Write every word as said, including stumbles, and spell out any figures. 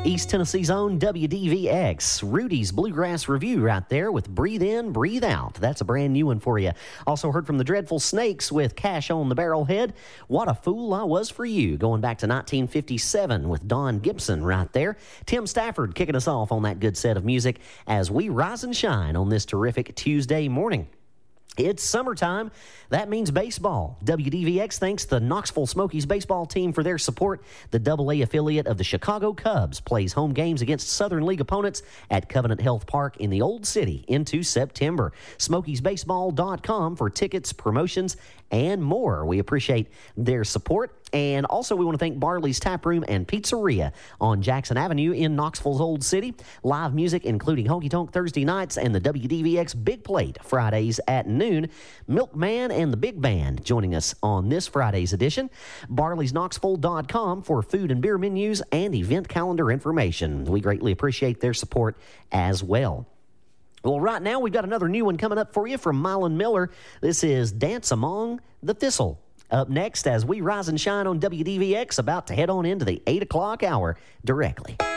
East Tennessee's own W D V X. Rudy's Bluegrass Review right there with Breathe In, Breathe Out. That's a brand new one for you. Also heard from the Dreadful Snakes with Cash on the Barrelhead. What a Fool I Was for You, going back to nineteen fifty-seven with Don Gibson right there. Tim Stafford kicking us off on that good set of music as we rise and shine on this terrific Tuesday morning. It's summertime. That means baseball. W D V X thanks the Knoxville Smokies baseball team for their support. The double A affiliate of the Chicago Cubs plays home games against Southern League opponents at Covenant Health Park in the Old City into September. Smokies Baseball dot com for tickets, promotions, and more. We appreciate their support. And also, we want to thank Barley's Tap Room and Pizzeria on Jackson Avenue in Knoxville's Old City. Live music, including Honky Tonk Thursday nights and the W D V X Big Plate Fridays at noon. Milkman and the Big Band joining us on this Friday's edition. Barleys Knoxville dot com for food and beer menus and event calendar information. We greatly appreciate their support as well. Well, right now, we've got another new one coming up for you from Mylan Miller. This is Dance Among the Thistle. Up next, as we rise and shine on W D V X, about to head on into the eight o'clock hour directly.